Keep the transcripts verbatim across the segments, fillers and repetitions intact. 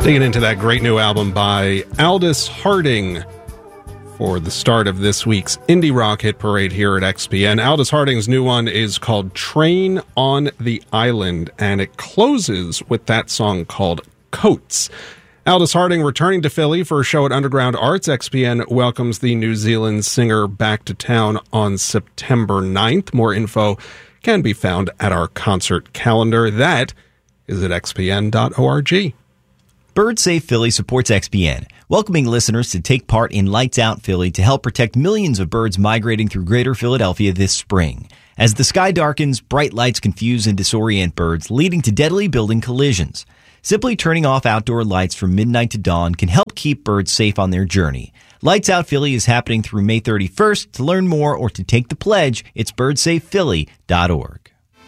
Digging into that great new album by Aldous Harding for the start of this week's Indie Rock Hit Parade here at X P N. Aldous Harding's new one is called Train on the Island, and it closes with that song called Coats. Aldous Harding returning to Philly for a show at Underground Arts. X P N welcomes the New Zealand singer back to town on September ninth. More info can be found at our concert calendar. That is at x p n dot org. Bird Safe Philly supports X P N, welcoming listeners to take part in Lights Out Philly to help protect millions of birds migrating through greater Philadelphia this spring. As the sky darkens, bright lights confuse and disorient birds, leading to deadly building collisions. Simply turning off outdoor lights from midnight to dawn can help keep birds safe on their journey. Lights Out Philly is happening through May thirty-first. To learn more or to take the pledge, it's bird safe philly dot org.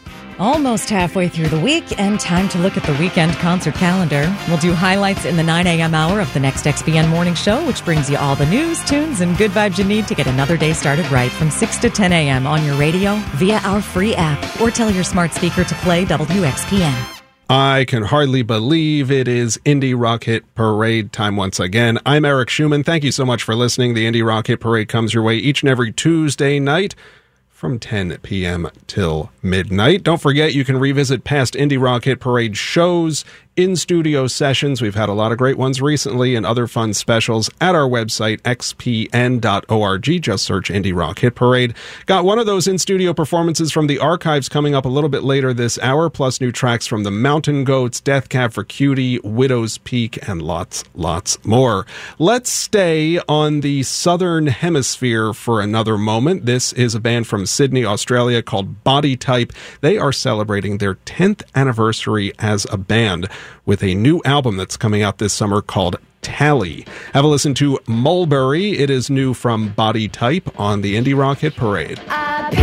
Almost halfway through the week, and time to look at the weekend concert calendar. We'll do highlights in the nine a.m. hour of the next X P N Morning Show, which brings you all the news, tunes, and good vibes you need to get another day started right from six to ten a.m. on your radio, via our free app, or tell your smart speaker to play W X P N. I can hardly believe it is Indie Rock Hit Parade time once again. I'm Eric Schumann. Thank you so much for listening. The Indie Rock Hit Parade comes your way each and every Tuesday night from ten p.m. till midnight. Don't forget, you can revisit past Indie Rock Hit Parade shows, in-studio sessions. We've had a lot of great ones recently and other fun specials at our website, x p n dot org. Just search Indie Rock Hit Parade. Got one of those in-studio performances from the archives coming up a little bit later this hour, plus new tracks from the Mountain Goats, Death Cab for Cutie, Widow's Peak, and lots, lots more. Let's stay on the Southern Hemisphere for another moment. This is a band from Sydney, Australia called Body Type. They are celebrating their tenth anniversary as a band with a new album that's coming out this summer called Tally. Have a listen to Mulberry. It is new from Body Type on the Indie Rock Hit Parade. I